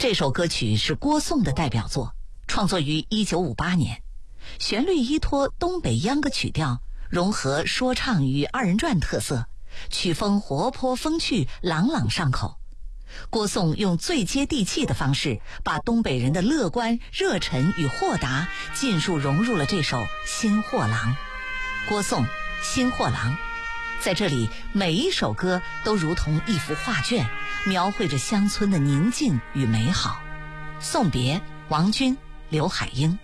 这首歌曲是郭颂的代表作，创作于1958年，旋律依托东北秧歌曲调，融合说唱与二人转特色，曲风活泼风趣，朗朗上口。郭颂用最接地气的方式，把东北人的乐观、热忱与豁达尽数融入了这首《新货郎》。郭颂《新货郎》在这里，每一首歌都如同一幅画卷，描绘着乡村的宁静与美好。送别，王军、刘海英。